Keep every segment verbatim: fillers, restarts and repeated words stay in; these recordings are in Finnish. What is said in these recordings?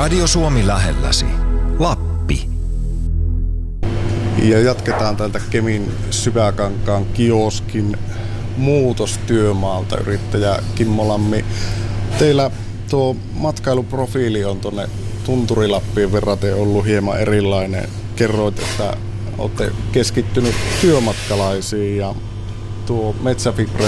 Radio Suomi lähelläsi. Lappi. Ja jatketaan täältä Kemin Syväkankaan kioskin muutostyömaalta. Yrittäjä Kimmo Lammi, teillä tuo matkailuprofiili on tuonne Tunturilappiin verraten ollut hieman erilainen. Kerroit, että olette keskittynyt työmatkalaisiin ja tuo Metsäfibren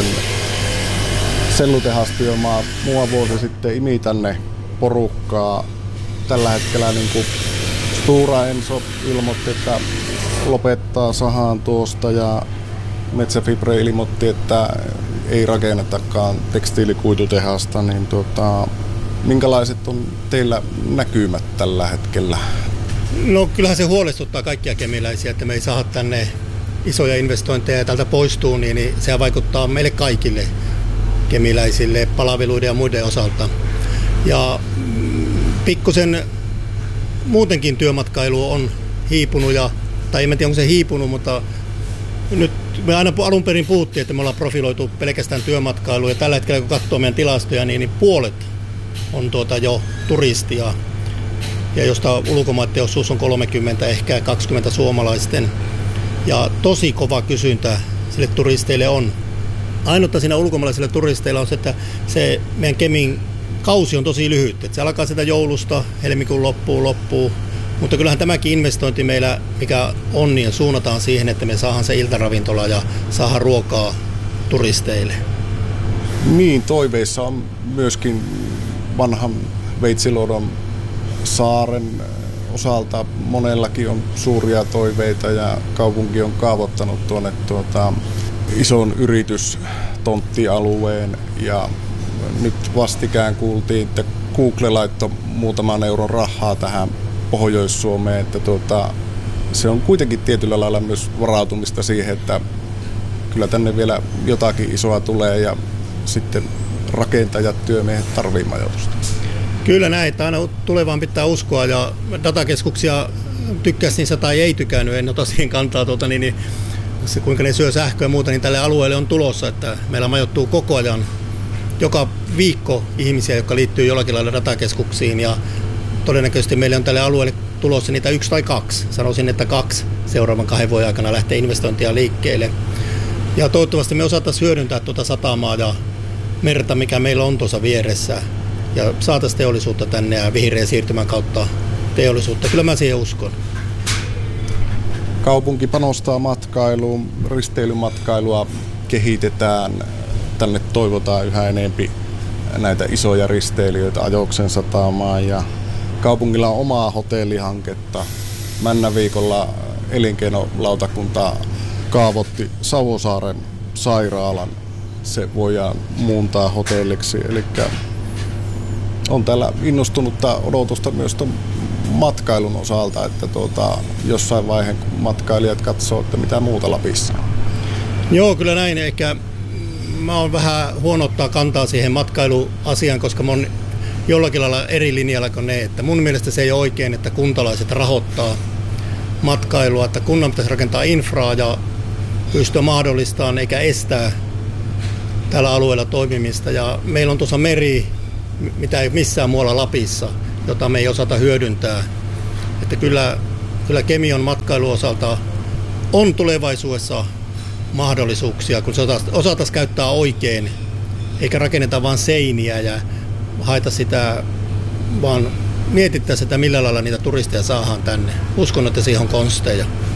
sellutehastyömaa muutama vuosi sitten imi tänne porukkaa. Tällä hetkellä niin kuin Stora Enso ilmoitti, että lopettaa sahaan tuosta ja Metsäfibre ilmoitti, että ei rakennetakaan tekstiilikuitutehasta, niin tuota, minkälaiset on teillä näkymät tällä hetkellä? No kyllähän se huolestuttaa kaikkia kemiläisiä, että me ei saada tänne isoja investointeja ja täältä poistuu, niin, niin sehän vaikuttaa meille kaikille kemiläisille palveluiden ja muiden osalta. Ja pikkusen muutenkin työmatkailu on hiipunut, ja, tai en tiedä onko se hiipunut, mutta nyt me aina alun perin puhuttiin, että me ollaan profiloitu pelkästään työmatkailuun, ja tällä hetkellä kun katsoo meidän tilastoja, niin, niin puolet on tuota jo turistia, ja josta ulkomaiden osuus on kolmekymmentä, ehkä kaksikymmentä suomalaisten, ja tosi kova kysyntä sille turisteille on. Ainutta siinä ulkomaalaisille turisteilla on se, että se meidän Kemin kausi on tosi lyhyt, että se alkaa sitä joulusta, helmikuun loppuun loppuu, mutta kyllähän tämäkin investointi meillä, mikä on, niin suunnataan siihen, että me saadaan se iltaravintola ja saadaan ruokaa turisteille. Niin, toiveissa on myöskin vanhan Veitsiluodon saaren osalta monellakin on suuria toiveita ja kaupunki on kaavoittanut tuonne tuota, ison yritystonttialueen ja nyt vastikään kuultiin, että Google laittoi muutaman euron rahaa tähän Pohjois-Suomeen, että tuota, se on kuitenkin tietyllä lailla myös varautumista siihen, että kyllä tänne vielä jotakin isoa tulee ja sitten rakentajat, työmiehet tarvii majoitusta. Kyllä näin, että aina tulevaan pitää uskoa ja datakeskuksia tykkäsi niissä tai ei tykännyt, en ota siihen kantaa, tuota, niin, niin, se, kuinka ne syö sähköä ja muuta, niin tälle alueelle on tulossa, että meillä majoittuu koko ajan joka viikko ihmisiä, jotka liittyy jollakin lailla datakeskuksiin ja todennäköisesti meille on tälle alueelle tulossa niitä yksi tai kaksi. Sanoisin, että kaksi seuraavan kahden vuoden aikana lähtee investointia liikkeelle. Ja toivottavasti me osattaisiin hyödyntää tuota satamaa ja merta, mikä meillä on tuossa vieressä. Ja saataisiin teollisuutta tänne ja vihreän siirtymän kautta teollisuutta. Kyllä mä siihen uskon. Kaupunki panostaa matkailuun, risteilymatkailua kehitetään. Tänne toivotaan yhä enempi näitä isoja risteilijöitä Ajoksen satamaan ja kaupungilla on omaa hotellihanketta. Männä viikolla elinkeinolautakunta kaavoitti Savosaaren sairaalan. Se voidaan muuntaa hotelliksi. Eli on täällä innostunutta odotusta myös ton matkailun osalta, että tuota, jossain vaiheessa matkailijat katsoo, että mitä muuta Lapissa on. Joo, kyllä näin. Ehkä mä oon vähän huono ottaa kantaa siihen matkailuasiaan, koska mä oon jollakin lailla eri linjalla kuin ne. Että mun mielestä se ei ole oikein, että kuntalaiset rahoittaa matkailua, että kunnan pitäisi rakentaa infraa ja pystyä mahdollistamaan eikä estää tällä alueella toimimista. Ja meillä on tuossa meri, mitä ei missään muualla Lapissa, jota me ei osata hyödyntää. Että kyllä, kyllä Kemion matkailuosalta on tulevaisuudessa mahdollisuuksia, kun se osataan käyttää oikein, eikä rakenneta vain seiniä ja haeta sitä, vaan mietittäisiin sitä, millä lailla niitä turisteja saadaan tänne. Uskon, että siihen on konsteja.